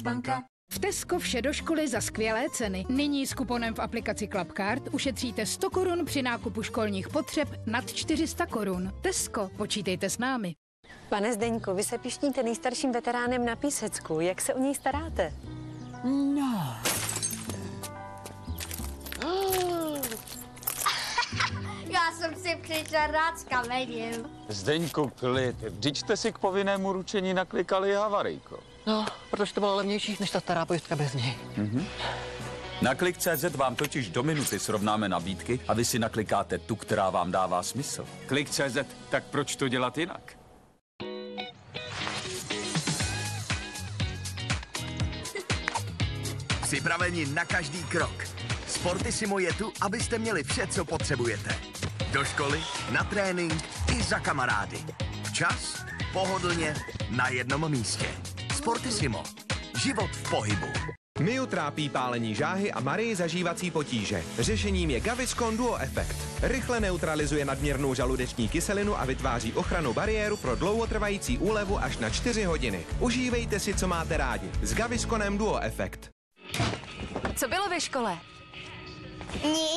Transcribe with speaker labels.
Speaker 1: banka.
Speaker 2: V Tesco vše do školy za skvělé ceny. Nyní s kuponem v aplikaci Clubcard ušetříte 100 korun při nákupu školních potřeb nad 400 korun. Tesco, počítejte s námi.
Speaker 3: Pane Zdeňku, vy se pišníte nejstarším veteránem na Písecku. Jak se o něj staráte?
Speaker 4: No.
Speaker 1: Já jsem si přišel rád s kamením.
Speaker 5: Zdeňku, klid. Vždyť jste si k povinnému ručení naklikali havarijko.
Speaker 4: No, protože to bylo levnější než ta stará pojistka bez něj.
Speaker 6: Na Klik.cz vám totiž do minuty srovnáme nabídky a vy si naklikáte tu, která vám dává smysl.
Speaker 5: Klik.cz, tak proč to dělat jinak?
Speaker 7: Připraveni na každý krok. Sportissimo je tu, abyste měli vše, co potřebujete. Do školy, na trénink i za kamarády. Včas, pohodlně, na jednom místě. Sportissimo. Život v pohybu.
Speaker 8: Miu trápí pálení žáhy a Marii zažívací potíže. Řešením je Gaviscon Duo Effect. Rychle neutralizuje nadměrnou žaludeční kyselinu a vytváří ochrannou bariéru pro dlouhotrvající úlevu až na 4 hodiny. Užívejte si, co máte rádi. S Gavisconem Duo Effect.
Speaker 9: Co bylo ve škole?
Speaker 1: Nic.